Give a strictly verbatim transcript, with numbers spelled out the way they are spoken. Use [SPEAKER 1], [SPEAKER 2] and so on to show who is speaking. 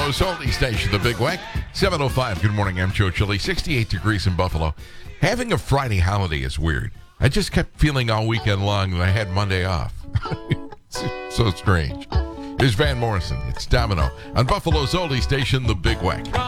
[SPEAKER 1] Buffalo's only station, the Big Wack. seven oh five. Good morning. I'm Joe Chili. sixty-eight degrees in Buffalo. Having a Friday holiday is weird. I just kept feeling all weekend long that I had Monday off. It's so strange. Here's Van Morrison. It's Domino on Buffalo's only station, the Big Wack.